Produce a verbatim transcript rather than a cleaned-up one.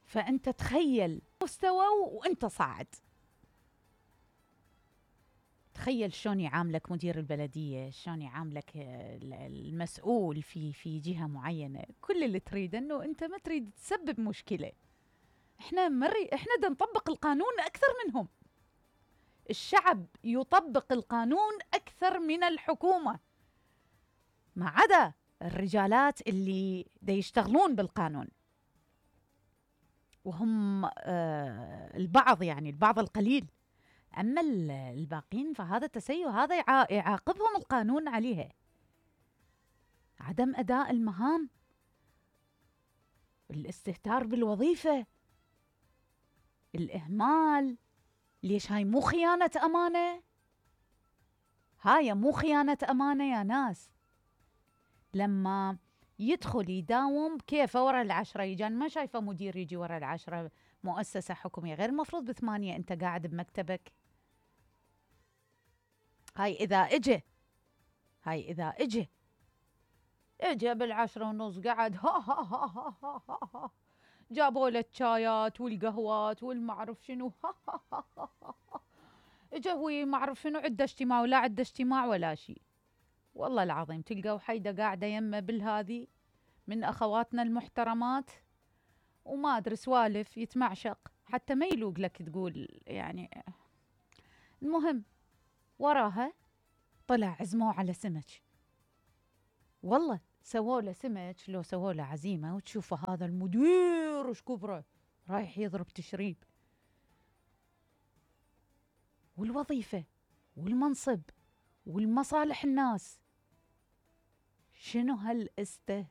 فأنت تخيل مستوى وأنت صاعد. تخيل شلون يعاملك مدير البلدية، شلون يعاملك المسؤول في في جهة معينة. كل اللي تريد انه انت ما تريد تسبب مشكلة. احنا مري احنا دا نطبق القانون اكثر منهم. الشعب يطبق القانون اكثر من الحكومة، ما عدا الرجالات اللي دا يشتغلون بالقانون، وهم آه البعض، يعني البعض القليل. أما الباقين فهذا تسيء، هذا يعاقبهم القانون عليها. عدم أداء المهام، الاستهتار بالوظيفة، الإهمال. ليش هاي مو خيانة أمانة؟ هاي مو خيانة أمانة يا ناس. لما يدخل يداوم كيفه ورا العشرة، يجان ما شايفة مدير يجي ورا العشرة مؤسسة حكومية، غير مفروض بثمانية أنت قاعد بمكتبك. هاي إذا إجي هاي إذا إجي إجي بالعشرة ونص قعد ها ها ها ها ها ها ها. جابوا له الشايات والقهوات والمعرف شنو ها ها ها ها ها. إجا هو معرف شنو عنده اجتماع ولا عنده اجتماع ولا شيء. والله العظيم تلقى وحيدة قاعدة يمه بالهذي من أخواتنا المحترمات، وما أدري سوالف يتمعشق حتى ما يلوق لك تقول يعني. المهم وراها طلع عزموه على سمك. والله سووا له سمك، لو سووا له عزيمة وتشوفه هذا المدير وش كبره رايح يضرب تشريب. والوظيفة والمنصب والمصالح الناس، شنو هالاستهتار